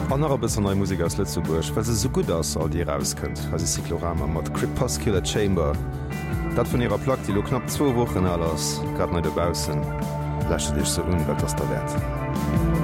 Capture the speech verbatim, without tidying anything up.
Aner bis neue Musik aus Lützeburg, weil se so gut ass all Di rauskënnt, as se Cyclorama mat Crepuscular Chamber. Dat vun ihrer Plaque, die lo knapp zwo Wochen alless, grad nei debausen, läche Dich so un, wat ass der Wert.